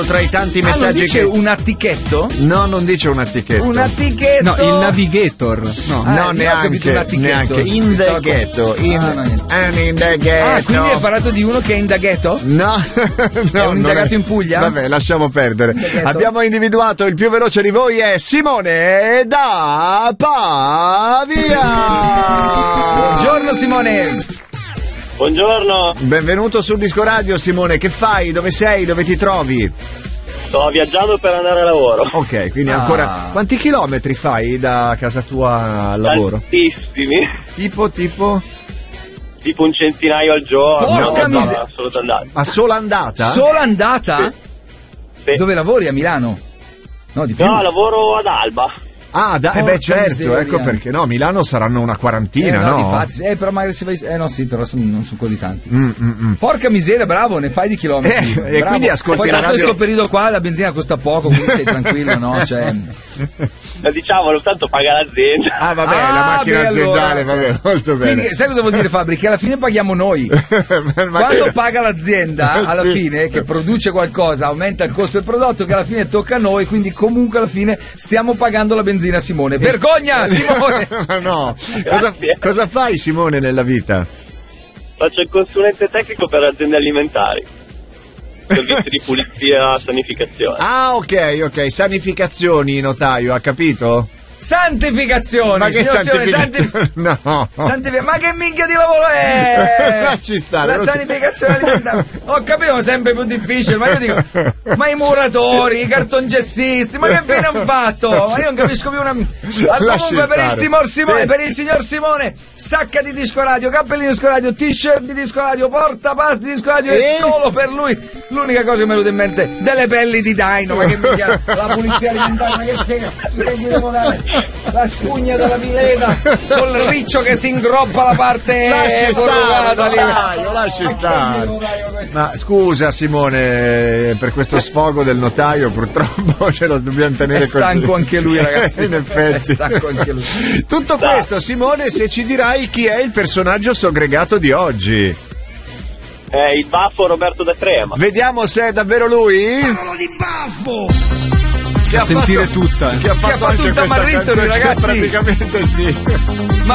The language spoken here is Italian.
Tra i tanti messaggi non dice che... un attichetto? No, non dice un attichetto. Un attichetto? No, il navigator. No, no, neanche. In the ghetto. In the ghetto. Quindi hai parlato di uno che è indaghetto? No, è un indagato in Puglia? Vabbè, lasciamo perdere. Abbiamo individuato il più veloce di voi è Simone da Pavia. Buongiorno Simone. Buongiorno. Benvenuto sul Disco Radio, Simone. Che fai? Dove sei? Dove ti trovi? Sto viaggiando per andare a lavoro. Ok, quindi ancora... Quanti chilometri fai da casa tua al lavoro? Tantissimi. Tipo un centinaio al giorno. Porca miseria. Solo andata. Ma sola andata? Sola andata? Sì. Dove lavori? A Milano? No, di più. No, lavoro ad Alba. Ah, certo, miseria. ecco perché no, Milano saranno una quarantina, no? Difatti, però magari se vai... no, sì, però non sono così tanti. Porca miseria, bravo, ne fai di chilometri. E quindi ascolti poi la radio... in questo periodo qua la benzina costa poco, quindi sei tranquillo, no? Cioè... Diciamolo, tanto paga l'azienda. Ah, vabbè, la macchina aziendale, allora, vabbè, molto bene. Quindi, sai cosa vuol dire, Fabri? Che alla fine paghiamo noi. Quando paga l'azienda, alla fine, che produce qualcosa, aumenta il costo del prodotto, che alla fine tocca a noi, quindi comunque alla fine stiamo pagando la benzina, Simone. Vergogna, Simone! No, cosa fai, Simone, nella vita? Faccio il consulente tecnico per aziende alimentari. Servizi di pulizia, sanificazione. Ah, ok, sanificazioni, notaio, ha capito? Santificazione! Ma che santificazione? No. Ma che minchia di lavoro è? Lasci stare. La sanificazione alimentare. Ho capito, sempre più difficile, ma io dico, ma i muratori, i cartongessisti, ma che fine hanno fatto? Ma io non capisco più una... Comunque per il signor Simone, per il signor Simone, sacca di Disco Radio, cappellino Disco Radio, t-shirt di Disco Radio, portapass di Disco Radio, e solo per lui l'unica cosa che mi è venuta in mente, delle pelli di Dino, ma che minchia, la pulizia alimentare, ma che schega, che gli devo dare? La spugna della Milena col riccio che si ingroppa la parte lasci stare. Ma scusa Simone per questo sfogo del notaio, purtroppo ce lo dobbiamo tenere così. È stanco anche lui, ragazzi. In effetti. È stanco anche lui. Tutto questo, Simone, se ci dirai chi è il personaggio segregato di oggi. Il baffo Roberto Da Crema. Vediamo se è davvero lui. Parlo di baffo! Che ha sentire fatto, tutta. Che ha fatto tutta Marristoli, ragazzi. Praticamente sì.